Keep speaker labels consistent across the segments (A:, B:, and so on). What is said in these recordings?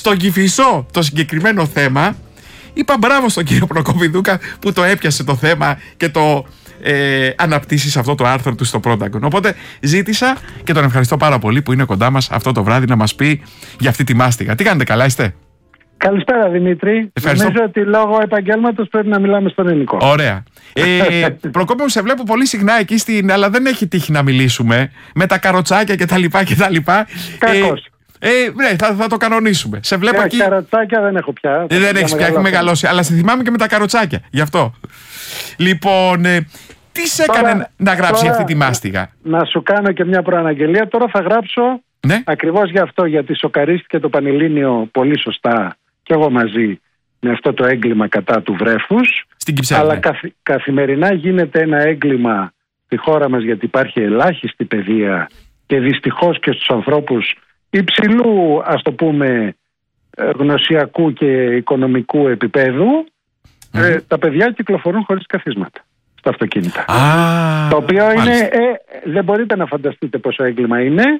A: στον Κηφισό το συγκεκριμένο θέμα, είπα μπράβο στον κύριο Προκοπηδούκα που το έπιασε το θέμα και το αναπτύσσει σε αυτό το άρθρο του στο Prontagon. Οπότε ζήτησα και τον ευχαριστώ πάρα πολύ που είναι κοντά μας αυτό το βράδυ να μας πει για αυτή τη μάστιγα. Τι κάνετε, καλά είστε?
B: Καλησπέρα Δημήτρη.
A: Ευχαριστώ.
B: Νομίζω ότι λόγω επαγγέλματος πρέπει να μιλάμε στον ελληνικό.
A: Ωραία. Προκόπη μου, σε βλέπω πολύ συχνά εκεί αλλά δεν έχει τύχει να μιλήσουμε με τα καροτσάκια κτλ.
B: Κακώς.
A: Ναι, θα το κανονίσουμε. Σε βλέπω εκεί.
B: Καροτσάκια δεν έχω πια.
A: Δεν έχεις πια, έχει μεγαλώσει. Αλλά σε θυμάμαι και με τα καροτσάκια. Γι' αυτό. Λοιπόν, τι σε έκανε να γράψει αυτή τη μάστιγα?
B: Να σου κάνω και μια προαναγγελία. Τώρα θα γράψω ακριβώς γι' αυτό. Γιατί σοκαρίστηκε το Πανελλήνιο πολύ σωστά και εγώ μαζί με αυτό το έγκλημα κατά του βρέφους.
A: Στην Κυψέλη.
B: Αλλά καθημερινά γίνεται ένα έγκλημα στη χώρα μας γιατί υπάρχει ελάχιστη παιδεία και δυστυχώς και στους ανθρώπους υψηλού, ας το πούμε, γνωσιακού και οικονομικού επίπεδου, τα παιδιά κυκλοφορούν χωρίς καθίσματα στα αυτοκίνητα. Το οποίο είναι, δεν μπορείτε να φανταστείτε πόσο έγκλημα είναι.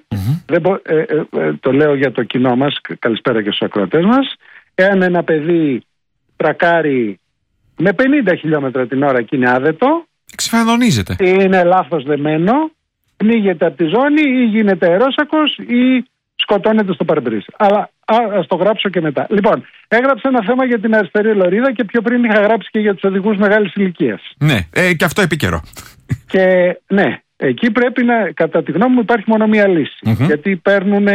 B: Το λέω για το κοινό μας, καλησπέρα και στους ακροατές μας. Εάν ένα παιδί τρακάρει με 50 χιλιόμετρα την ώρα και είναι άδετο,
A: εξφανδονίζεται.
B: Είναι λάθος δεμένο, πνίγεται από τη ζώνη ή γίνεται αερόσακος ή σκοτώνεται στο παρμπρίζ. Αλλά ας το γράψω και μετά. Λοιπόν, έγραψα ένα θέμα για την αριστερή λωρίδα και πιο πριν είχα γράψει και για τους οδηγούς μεγάλης ηλικίας.
A: Ναι, και αυτό επίκαιρο.
B: Και ναι, εκεί πρέπει να, κατά τη γνώμη μου, υπάρχει μόνο μία λύση. Γιατί παίρνουν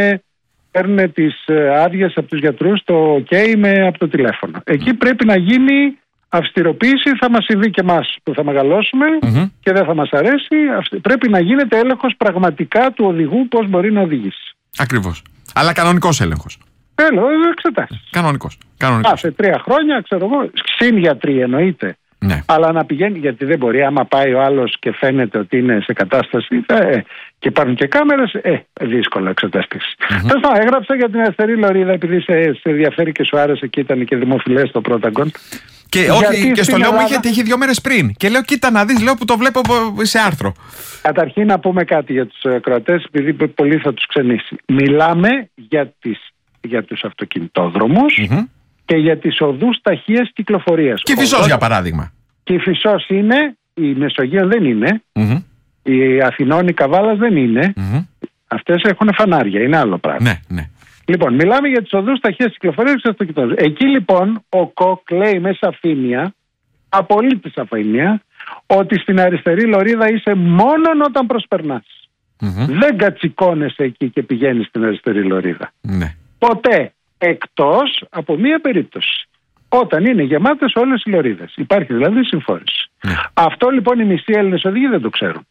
B: τις άδειες από τους γιατρούς, το OK από το τηλέφωνο. Εκεί πρέπει να γίνει αυστηροποίηση, θα μας συμβεί και εμάς που θα μεγαλώσουμε και δεν θα μας αρέσει. Πρέπει να γίνεται έλεγχος πραγματικά του οδηγού πώς μπορεί να οδηγήσει.
A: Ακριβώς. Αλλά κανονικός έλεγχος.
B: Εξετάσεις.
A: Κανονικός.
B: Σε 3 χρόνια, ξέρω εγώ, συν γιατροί εννοείται.
A: Ναι.
B: Αλλά να πηγαίνει, γιατί δεν μπορεί, άμα πάει ο άλλος και φαίνεται ότι είναι σε κατάσταση και υπάρχουν και κάμερες, δύσκολο εξετάστηση. Έγραψα για την αριστερή λωρίδα, επειδή σε ενδιαφέρει και σου άρεσε και ήταν και δημοφιλές στο Prontagon.
A: Και όχι, και στο λέω μου είχε τύχει 2 μέρες πριν. Και λέω, κοίτα να δεις, λέω που το βλέπω σε άρθρο.
B: Καταρχήν να πούμε κάτι για τους ακροατές, επειδή πολύ θα τους ξενήσει. Μιλάμε για τους αυτοκινητόδρομους και για τις οδούς ταχείας κυκλοφορίας.
A: Κηφισός για παράδειγμα.
B: Κηφισός είναι, η Μεσογείο δεν είναι, η Αθηνών, η Καβάλας δεν είναι. Αυτές έχουν φανάρια, είναι άλλο πράγμα.
A: Ναι.
B: Λοιπόν, μιλάμε για τις οδούς ταχείας κυκλοφορίας και αυτοκινητών. Εκεί λοιπόν ο ΚΟΚ λέει με σαφήνεια, απολύτως σαφήνεια, ότι στην αριστερή λωρίδα είσαι μόνον όταν προσπερνάς. Δεν κατσικώνεσαι εκεί και πηγαίνεις στην αριστερή λωρίδα. Ποτέ, εκτός από μία περίπτωση. Όταν είναι γεμάτες όλες οι λωρίδες. Υπάρχει δηλαδή συμφόρηση. Αυτό λοιπόν οι μισοί Έλληνες οδηγοί δεν το ξέρουν.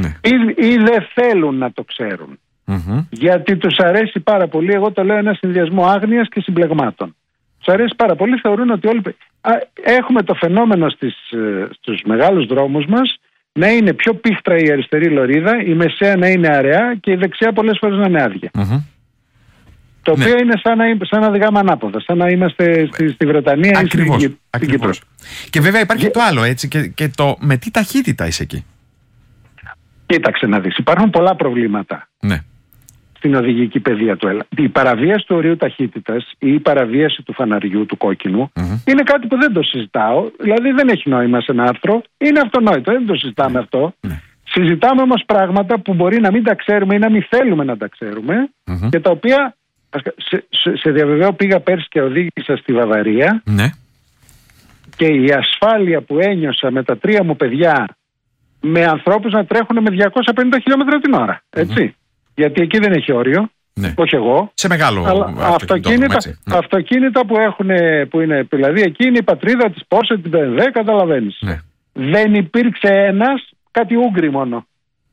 B: Ή δεν θέλουν να το ξέρουν. Γιατί τους αρέσει πάρα πολύ, εγώ το λέω, ένα συνδυασμό άγνοιας και συμπλεγμάτων. Τους αρέσει πάρα πολύ, θεωρούν ότι όλοι... Έχουμε το φαινόμενο στους μεγάλους δρόμους μας να είναι πιο πίχτρα η αριστερή λωρίδα, η μεσαία να είναι αραιά και η δεξιά πολλές φορές να είναι άδεια. Το οποίο είναι σαν να οδηγάμε ανάποδα, σαν να είμαστε στη Βρετανία ή στην Κύπρο.
A: Και βέβαια υπάρχει το άλλο, έτσι, και το με τι ταχύτητα είσαι εκεί.
B: Κοίταξε να δεις, υπάρχουν πολλά προβλήματα στην οδηγική παιδεία του ΕΛΑ. Η παραβίαση του ορίου ταχύτητας ή η παραβίαση του φαναριού, του κόκκινου, είναι κάτι που δεν το συζητάω. Δηλαδή δεν έχει νόημα σε ένα άρθρο, είναι αυτονόητο, δεν το συζητάμε αυτό. Συζητάμε όμως πράγματα που μπορεί να μην τα ξέρουμε ή να μην θέλουμε να τα ξέρουμε και τα οποία, σε διαβεβαίω, πήγα πέρσι και οδήγησα στη Βαβαρία και η ασφάλεια που ένιωσα με τα 3 μου παιδιά, με ανθρώπους να τρέχουν με 250 χιλιόμετρα την ώρα. Έτσι. Γιατί εκεί δεν έχει όριο. Όχι εγώ.
A: Σε μεγάλο
B: αυτοκίνητα που είναι. Δηλαδή εκεί είναι η πατρίδα της Porsche, την BMW, καταλαβαίνεις. Δεν υπήρξε ένας, κάτι Ούγγρι μόνο.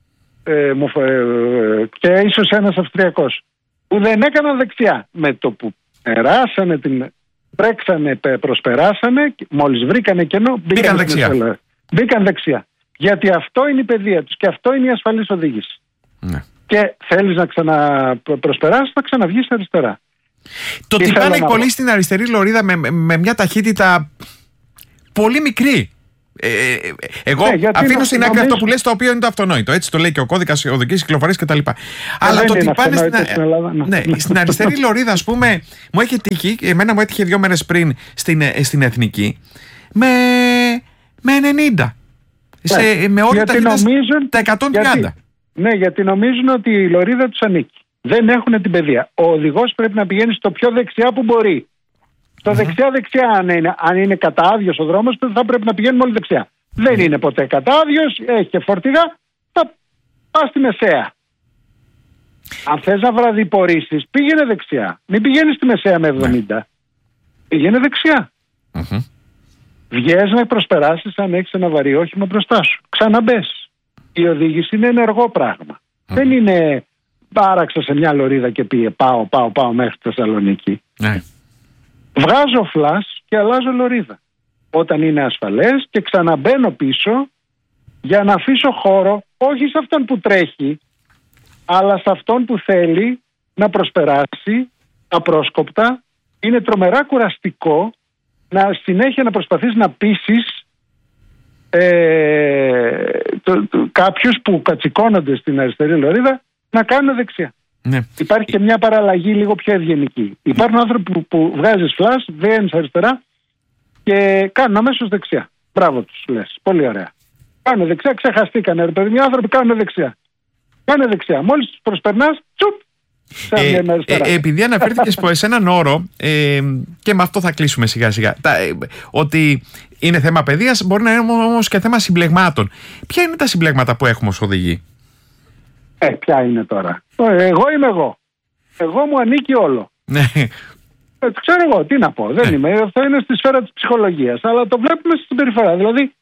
B: Και ίσως ένας Αυστριακός. Που δεν έκαναν δεξιά. Με το που περάσανε, πρέξανε, προσπεράσανε, μόλις βρήκανε κενό, μπήκαν δεξιά. Γιατί αυτό είναι η παιδεία τους και αυτό είναι η ασφαλής οδήγηση. Και θέλεις να ξαναπροσπεράσεις, θα ξαναβγείς αριστερά.
A: Το ότι πάνε πολύ στην αριστερή λωρίδα με μια ταχύτητα πολύ μικρή, Εγώ αφήνω στην άκρη αυτό που λες, το οποίο είναι το αυτονόητο. Έτσι το λέει και ο κώδικας οδικής κυκλοφορίας κτλ. Αλλά το ότι πάνε στην αριστερή λωρίδα, ας πούμε, μου έχει τύχει, εμένα μου έτυχε 2 μέρες πριν στην Εθνική, με 90. Με όλη τα 130.
B: Ναι, γιατί νομίζουν ότι η λωρίδα τους ανήκει. Δεν έχουν την παιδεία. Ο οδηγός πρέπει να πηγαίνει στο πιο δεξιά που μπορεί. Στο δεξιά-δεξιά, αν είναι κατάδιος ο δρόμος, θα πρέπει να πηγαίνουμε όλοι δεξιά. Δεν είναι ποτέ κατάδιος, έχει και φορτηγά, θα πας στη μεσαία. Αν θες να βραδιπορήσεις, πήγαινε δεξιά. Μην πηγαίνεις στη μεσαία με 70. Πήγαινε δεξιά. Βγες να προσπεράσεις αν έχεις ένα βαρύ όχημα μπροστά σου. Ξαναμπες. Η οδήγηση είναι ενεργό πράγμα. Δεν είναι πάραξα σε μια λωρίδα και πήγε πάω μέχρι τη Θεσσαλονίκη. Βγάζω φλας και αλλάζω λωρίδα όταν είναι ασφαλές και ξαναμπαίνω πίσω για να αφήσω χώρο όχι σε αυτόν που τρέχει, αλλά σε αυτόν που θέλει να προσπεράσει απρόσκοπτα. Είναι τρομερά κουραστικό να συνέχεια να προσπαθείς να πείσεις κάποιους που κατσικώνονται στην αριστερή λωρίδα να κάνουν δεξιά. Ναι. Υπάρχει και μια παραλλαγή λίγο πιο ευγενική. Υπάρχουν άνθρωποι που βγάζεις φλας, βγαίνεις αριστερά και κάνουν αμέσως δεξιά. Μπράβο τους, λες. Πολύ ωραία. Κάνουν δεξιά, ξεχαστήκανε. Ρε παιδί, οι άνθρωποι κάνουν δεξιά. Κάνε δεξιά. Μόλις τους προσπερνάς, τσουπ.
A: Επειδή αναφέρθηκες σε έναν όρο, και με αυτό θα κλείσουμε σιγά σιγά, ότι είναι θέμα παιδείας, μπορεί να είναι όμως και θέμα συμπλεγμάτων. Ποια είναι τα συμπλέγματα που έχουμε ως οδηγοί?
B: Ποια είναι τώρα? Εγώ είμαι εγώ. Εγώ μου ανήκει όλο. Ξέρω εγώ, τι να πω. Δεν είμαι. Αυτό είναι στη σφαίρα της ψυχολογίας. Αλλά το βλέπουμε στην συμπεριφορά. Δηλαδή,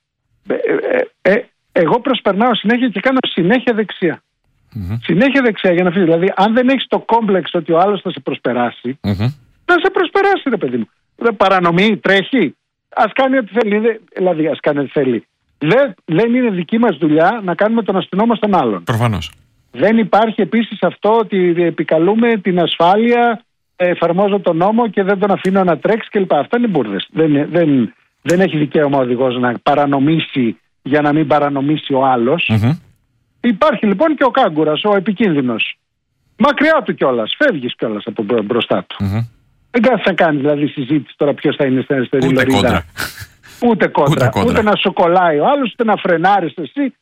B: εγώ προσπερνάω συνέχεια και κάνω συνέχεια δεξιά. Συνέχεια δεξιά για να φύγει. Δηλαδή, αν δεν έχεις το κόμπλεξ ότι ο άλλος θα σε προσπεράσει, θα σε προσπεράσει, ρε παιδί μου. Παρανομή, τρέχει. Ας κάνει ό,τι θέλει. Δηλαδή, ας κάνει ό,τι θέλει. Δεν είναι δική μας δουλειά να κάνουμε τον αστυνόμο στον άλλον. Προφανώς. Δεν υπάρχει επίσης αυτό ότι επικαλούμε την ασφάλεια, εφαρμόζω τον νόμο και δεν τον αφήνω να τρέξει κλπ. Αυτά είναι μπουρδες. Δεν έχει δικαίωμα ο οδηγός να παρανομήσει για να μην παρανομήσει ο άλλος. Υπάρχει λοιπόν και ο κάγκουρας, ο επικίνδυνος. Μακριά του κιόλας. Φεύγεις κιόλας από μπροστά του. Δεν κάθεσαι να κάνεις δηλαδή συζήτηση τώρα ποιος θα είναι στην αριστερή λωρίδα. Ούτε κόντρα. Ούτε να σου κολλάει ο άλλος, ούτε να φρενάρεις εσύ.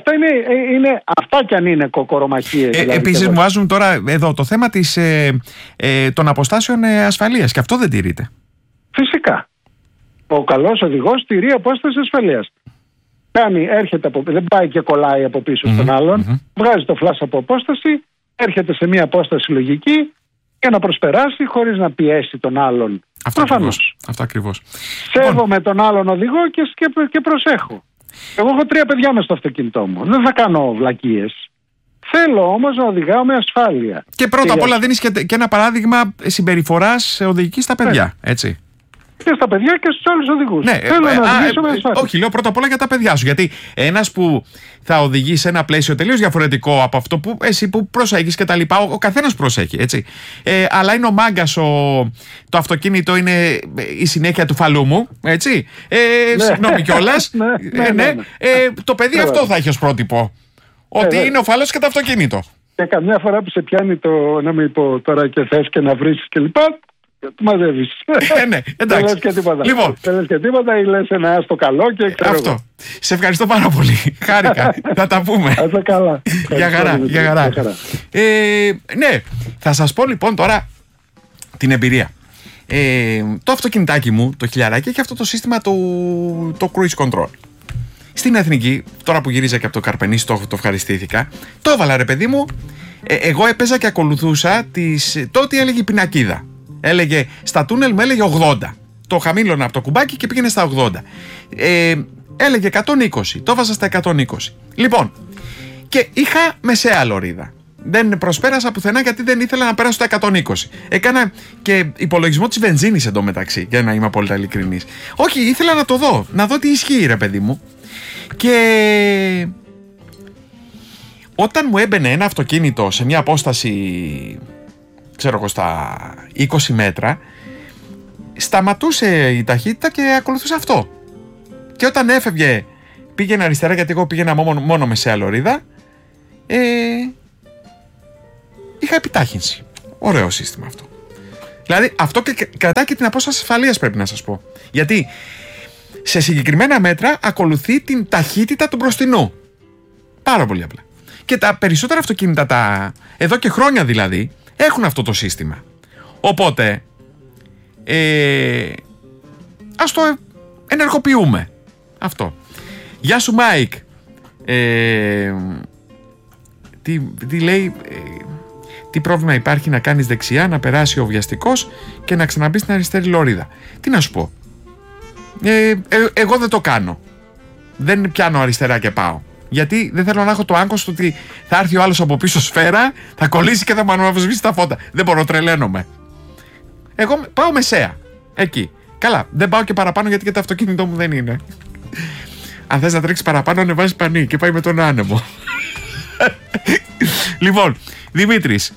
B: Αυτά κι αν είναι κοκορομαχίες. Δηλαδή,
A: επίσης μου βάζουν τώρα εδώ το θέμα των αποστάσεων ασφαλείας και αυτό δεν τηρείται.
B: Φυσικά. Ο καλός οδηγός τηρεί απόσταση ασφαλείας. Δεν πάει και κολλάει από πίσω στον άλλον. Βγάζει το φλας από απόσταση, έρχεται σε μια απόσταση λογική για να προσπεράσει χωρίς να πιέσει τον άλλον. Προφανώς.
A: Αυτό ακριβώς.
B: Σέβομαι τον άλλον οδηγό και προσέχω. Εγώ έχω 3 παιδιά μες στο αυτοκίνητό μου. Δεν θα κάνω βλακίες. Θέλω όμως να οδηγάω με ασφάλεια.
A: Και πρώτα απ' όλα δίνεις και ένα παράδειγμα συμπεριφοράς οδηγικής στα παιδιά, έτσι.
B: Και στα παιδιά και στους άλλους οδηγούς. Θέλω να οδηγήσω με ασφάλεια.
A: Όχι, λέω πρώτα απ' όλα για τα παιδιά σου. Γιατί ένας που θα οδηγεί σε ένα πλαίσιο τελείως διαφορετικό από αυτό που εσύ που προσέχεις και τα λοιπά, ο καθένας προσέχει, έτσι. Αλλά είναι ο μάγκας, το αυτοκίνητο είναι η συνέχεια του φαλού μου, έτσι. Συγγνώμη κιόλας. Το παιδί αυτό θα έχει ως πρότυπο. Ότι είναι ο φαλός και το αυτοκίνητο.
B: Και καμιά φορά που σε πιάνει να μην πω τώρα και θες και να βρεις και λοιπά, του μαζεύεις.
A: Ναι, εντάξει.
B: Δεν λες και τίποτα.
A: Λοιπόν.
B: Δεν λες και τίποτα ή λες ένα άστο καλό και ξέρω
A: αυτό.
B: Εγώ.
A: Σε ευχαριστώ πάρα πολύ. Χάρηκα. Θα τα πούμε.
B: Άσε καλά.
A: Για χαρά. Ναι, θα σας πω λοιπόν τώρα την εμπειρία. Το αυτοκινητάκι μου, το χιλιαράκι, έχει αυτό το σύστημα το cruise control. Στην Εθνική, τώρα που γύριζα και από το Καρπενήσι, το ευχαριστήθηκα. Το έβαλα, ρε παιδί μου. Εγώ έπαιζα και ακολουθούσα τότε έλεγε η πινακίδα. Έλεγε στα τούνελ, μου έλεγε 80. Το χαμήλωνα από το κουμπάκι και πήγαινε στα 80. Έλεγε 120. Το βάζα στα 120. Λοιπόν, και είχα μεσαία λωρίδα. Δεν προσπέρασα πουθενά γιατί δεν ήθελα να πέρασω στα 120. Έκανα και υπολογισμό της βενζίνης εντωμεταξύ, για να είμαι απόλυτα ειλικρινής. Όχι, ήθελα να το δω. Να δω τι ισχύει, ρε παιδί μου. Και όταν μου έμπαινε ένα αυτοκίνητο σε μια απόσταση, ξέρω εγώ, στα 20 μέτρα, σταματούσε η ταχύτητα και ακολουθούσε αυτό. Και όταν έφευγε πήγαινα αριστερά γιατί εγώ πήγαινα μόνο μεσαία λωρίδα. Είχα επιτάχυνση. Ωραίο σύστημα αυτό. Δηλαδή αυτό και κρατάει και την απόσταση ασφαλείας, πρέπει να σας πω. Γιατί σε συγκεκριμένα μέτρα ακολουθεί την ταχύτητα του μπροστινού. Πάρα πολύ απλά. Και τα περισσότερα αυτοκίνητα, εδώ και χρόνια δηλαδή, έχουν αυτό το σύστημα. Οπότε ας το ενεργοποιούμε. Αυτό. Γεια σου Μάικ. Τι λέει... Τι πρόβλημα υπάρχει να κάνεις δεξιά, να περάσει ο βιαστικός και να ξαναμπεί στην αριστερή λωρίδα? Τι να σου πω. Εγώ δεν το κάνω. Δεν πιάνω αριστερά και πάω. Γιατί δεν θέλω να έχω το άγκος ότι θα έρθει ο άλλος από πίσω σφαίρα, θα κολλήσει και θα μου αναβοσβήσει τα φώτα. Δεν μπορώ, τρελαίνομαι. Εγώ πάω μεσαία. Εκεί. Καλά, δεν πάω και παραπάνω γιατί και το αυτοκίνητό μου δεν είναι. Αν θες να τρέξεις παραπάνω, ανεβάζεις πανί και πάει με τον άνεμο. Λοιπόν, Δημήτρης,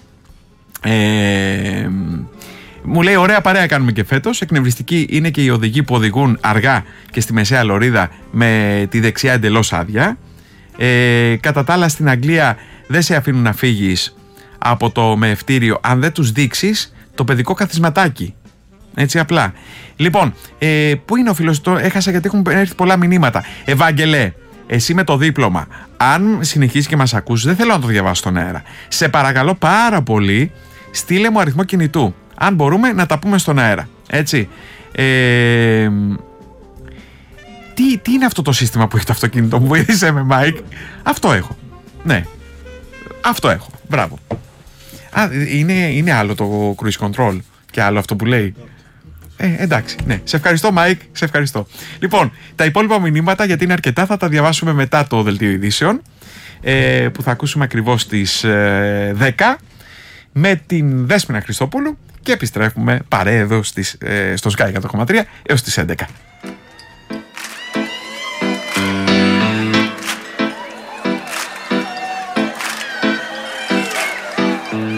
A: μου λέει ωραία παρέα κάνουμε και φέτος. Εκνευριστικοί είναι και οι οδηγοί που οδηγούν αργά και στη μεσαία λωρίδα με τη δεξιά εντελώς άδεια. Κατά τα άλλα στην Αγγλία δεν σε αφήνουν να φύγεις από το μεευτήριο αν δεν τους δείξεις το παιδικό καθισματάκι. Έτσι απλά. Λοιπόν, πού είναι ο φίλος? Το έχασα γιατί έχουν έρθει πολλά μηνύματα. Ευάγγελε, εσύ με το δίπλωμα, αν συνεχίσεις και μας ακούσεις, δεν θέλω να το διαβάσω στον αέρα. Σε παρακαλώ πάρα πολύ, στείλε μου αριθμό κινητού. Αν μπορούμε να τα πούμε στον αέρα. Έτσι. Τι είναι αυτό το σύστημα που έχει το αυτοκίνητο μου? Βοήθησε με, Μάικ. Αυτό έχω. Ναι. Αυτό έχω. Μπράβο. Είναι άλλο το cruise control και άλλο αυτό που λέει. Εντάξει, ναι. Σε ευχαριστώ, Μάικ. Σε ευχαριστώ. Λοιπόν, τα υπόλοιπα μηνύματα, γιατί είναι αρκετά, θα τα διαβάσουμε μετά το δελτίο ειδήσεων, που θα ακούσουμε ακριβώς στις 10 με την Δέσποινα Χριστόπουλου και επιστρέφουμε παρέα εδώ στο Sky 100,3 έως τις 11.